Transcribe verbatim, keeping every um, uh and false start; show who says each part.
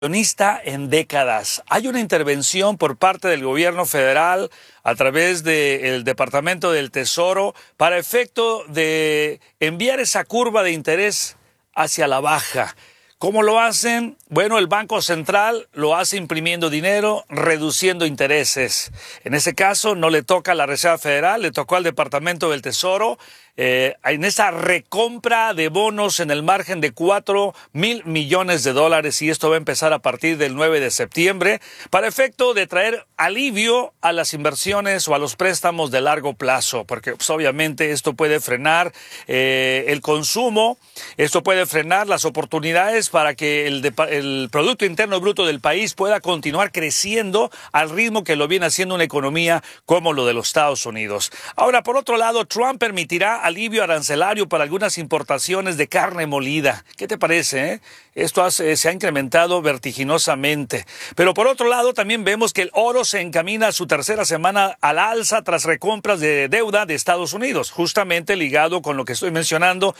Speaker 1: En décadas. Hay una intervención por parte del gobierno federal a través del Departamento del Tesoro para efecto de enviar esa curva de interés hacia la baja. ¿Cómo lo hacen? Bueno, el Banco Central lo hace imprimiendo dinero, reduciendo intereses. En ese caso no le toca a la Reserva Federal, le tocó al Departamento del Tesoro eh, en esa recompra de bonos en el margen de cuatro mil millones de dólares, y esto va a empezar a partir del nueve de septiembre para efecto de traer alivio a las inversiones o a los préstamos de largo plazo, porque pues, obviamente esto puede frenar eh, el consumo, esto puede frenar las oportunidades para que el, de, el Producto Interno Bruto del país pueda continuar creciendo al ritmo que lo viene haciendo una economía como lo de los Estados Unidos. Ahora, por otro lado, Trump permitirá alivio arancelario para algunas importaciones de carne molida. ¿Qué te parece? Eh? Esto hace, se ha incrementado vertiginosamente. Pero por otro lado, también vemos que el oro se encamina a su tercera semana al alza tras recompras de deuda de Estados Unidos, justamente ligado con lo que estoy mencionando,